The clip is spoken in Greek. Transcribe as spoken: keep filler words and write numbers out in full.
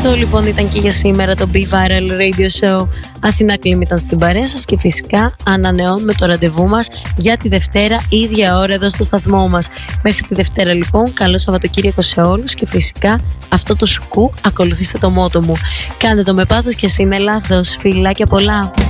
Αυτό λοιπόν ήταν και για σήμερα το Be Viral Radio Show. Αθηνά Κλίμ ήταν στην παρέα σας και φυσικά ανανεώνουμε το ραντεβού μας για τη Δευτέρα, ίδια ώρα εδώ στο σταθμό μας. Μέχρι τη Δευτέρα λοιπόν, καλό Σαββατοκύριακο σε όλους και φυσικά αυτό το σκου ακολουθήστε το μότο μου. Κάντε το με πάθος και ας είναι λάθος. Φιλάκια πολλά.